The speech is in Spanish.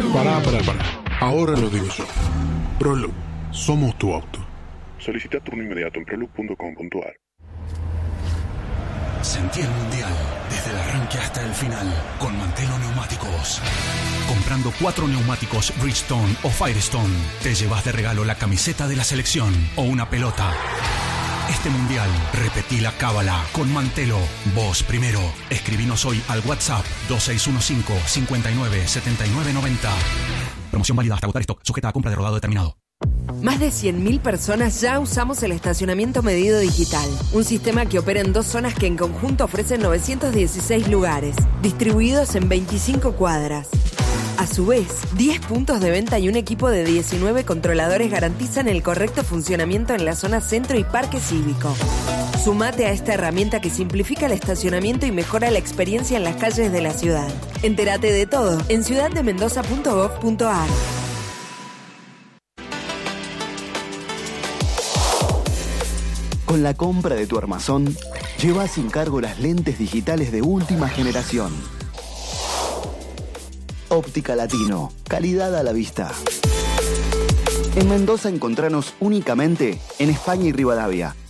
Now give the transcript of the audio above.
Pará. Ahora lo digo yo. ProLoop. Somos tu auto. Solicita turno inmediato en proloop.com.ar. Sentí el mundial desde el arranque hasta el final con Mantelo Neumáticos. Comprando 4 neumáticos Bridgestone o Firestone, te llevas de regalo la camiseta de la selección o una pelota. Este mundial, repetí la cábala con Mantelo. Vos primero. Escribinos hoy al WhatsApp 2615 59 79 90. Promoción válida hasta agotar stock, sujeta a compra de rodado determinado. Más de 100.000 personas ya usamos el estacionamiento medido digital, un sistema que opera en 2 zonas que en conjunto ofrecen 916 lugares, distribuidos en 25 cuadras. A su vez, 10 puntos de venta y un equipo de 19 controladores garantizan el correcto funcionamiento en la zona centro y parque cívico. Sumate a esta herramienta que simplifica el estacionamiento y mejora la experiencia en las calles de la ciudad. Entérate de todo en ciudaddemendoza.gov.ar. Con la compra de tu armazón, lleva sin cargo las lentes digitales de última generación. Óptica Latino, calidad a la vista. En Mendoza encontranos únicamente en España y Rivadavia.